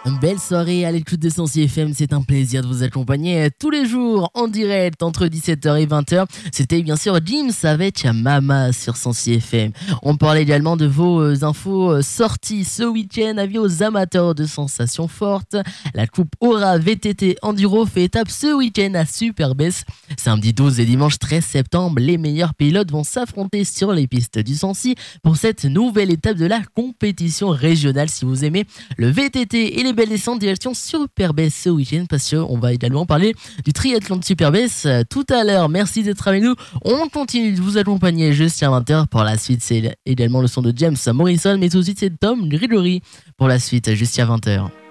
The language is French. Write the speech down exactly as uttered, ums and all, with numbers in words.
Belle soirée à l'écoute de Sensi F M, c'est un plaisir de vous accompagner tous les jours en direct entre dix-sept heures et vingt heures. C'était bien sûr Jim avec Mama sur Sensi F M. On parlait également de vos euh, infos euh, sorties ce week-end. Avis aux amateurs de sensations fortes. La Coupe Aura V T T Enduro fait étape ce week-end à Superbès. Samedi douze et dimanche treize septembre, les meilleurs pilotes vont s'affronter sur les pistes du Sensi pour cette nouvelle étape de la compétition régionale. Si vous aimez le V T T et les belle descente direction Superbès ce week-end parce qu'on va également parler du triathlon de Superbès tout à l'heure. Merci d'être avec nous. On continue de vous accompagner jusqu'à vingt heures. Pour la suite, c'est également le son de James Morrison, mais tout de suite, c'est Tom Gregory pour la suite jusqu'à vingt heures.